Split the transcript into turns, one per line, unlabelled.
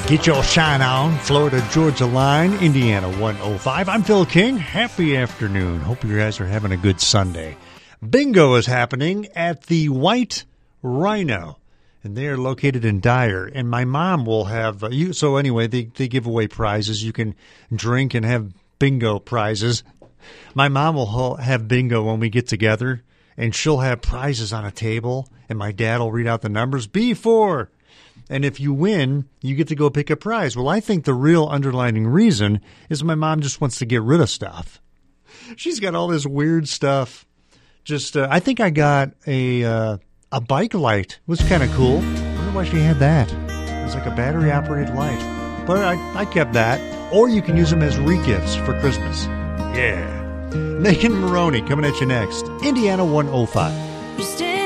Get your shine on. Florida, Georgia line, Indiana 105. I'm Phil King. Happy afternoon. Hope you guys are having a good Sunday. Bingo is happening at the White Rhino, and they are located in Dyer. And my mom will have so anyway, they give away prizes. You can drink and have bingo prizes. My mom will have bingo when we get together, and she'll have prizes on a table, and my dad will read out the numbers. B4. And if you win, you get to go pick a prize. Well, I think the real underlying reason is my mom just wants to get rid of stuff. She's got all this weird stuff. Just, I think I got a bike light. It was kind of cool. I wonder why she had that. It was like a battery-operated light. But I kept that. Or you can use them as re-gifts for Christmas. Yeah. Megan Maroney coming at you next. Indiana 105.